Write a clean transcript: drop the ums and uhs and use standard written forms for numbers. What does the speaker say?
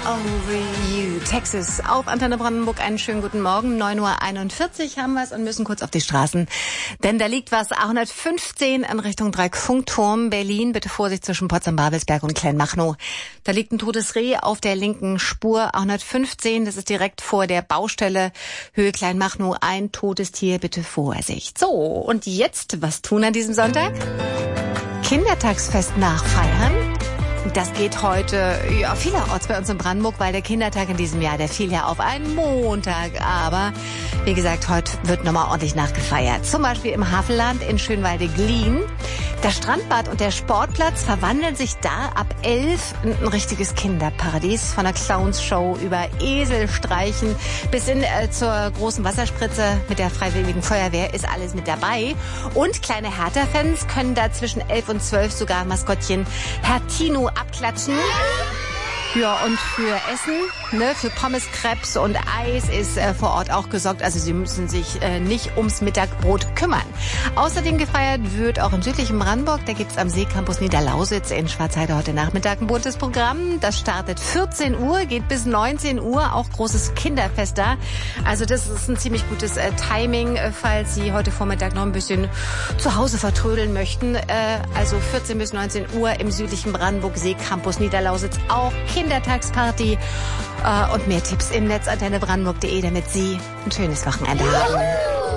Over You, Texas, auf Antenne Brandenburg. Einen schönen guten Morgen. 9:41 Uhr haben wir es und müssen kurz auf die Straßen. Denn da liegt was, A115 in Richtung Dreieckfunkturm, Berlin. Bitte Vorsicht zwischen Potsdam-Babelsberg und Kleinmachnow. Da liegt ein totes Reh auf der linken Spur. A115, das ist direkt vor der Baustelle Höhe Kleinmachnow. Ein totes Tier, bitte Vorsicht. So, und jetzt, was tun an diesem Sonntag? Kindertagsfest nachfeiern. Das geht heute vielerorts bei uns in Brandenburg, weil der Kindertag in diesem Jahr, der fiel ja auf einen Montag. Aber wie gesagt, heute wird nochmal ordentlich nachgefeiert. Zum Beispiel im Havelland in Schönwalde-Glien. Das Strandbad und der Sportplatz verwandeln sich da ab 11 in ein richtiges Kinderparadies. Von der Clownsshow über Eselstreichen bis hin zur großen Wasserspritze mit der Freiwilligen Feuerwehr ist alles mit dabei. Und kleine Hertha-Fans können da zwischen 11 und 12 sogar Maskottchen Herr Tino abklatschen. Ja, und für Essen, für Pommes, Crepes und Eis ist vor Ort auch gesorgt. Also Sie müssen sich nicht ums Mittagbrot kümmern. Außerdem gefeiert wird auch im südlichen Brandenburg. Da gibt's am Seecampus Niederlausitz in Schwarzheide heute Nachmittag ein buntes Programm. Das startet 14 Uhr, geht bis 19 Uhr. Auch großes Kinderfest da. Also das ist ein ziemlich gutes Timing, falls Sie heute Vormittag noch ein bisschen zu Hause vertrödeln möchten. Also 14 bis 19 Uhr im südlichen Brandenburg, Seecampus Niederlausitz. Auch Kindertagsparty und mehr Tipps im Netz antennebrandenburg.de, damit Sie ein schönes Wochenende haben.